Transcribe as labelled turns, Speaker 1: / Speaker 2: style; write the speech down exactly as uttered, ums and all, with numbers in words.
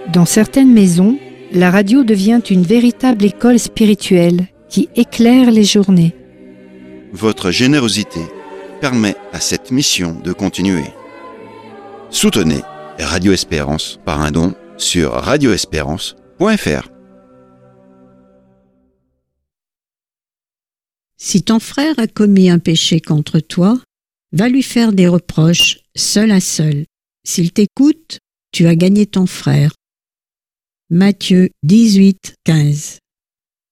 Speaker 1: Dans certaines maisons, la radio devient une véritable école spirituelle qui éclaire les journées.
Speaker 2: Votre générosité permet à cette mission de continuer. Soutenez Radio Espérance par un don sur radio espérance point f r.
Speaker 3: Si ton frère a commis un péché contre toi, va lui faire des reproches seul à seul. S'il t'écoute, tu as gagné ton frère. Matthieu dix-huit, quinze.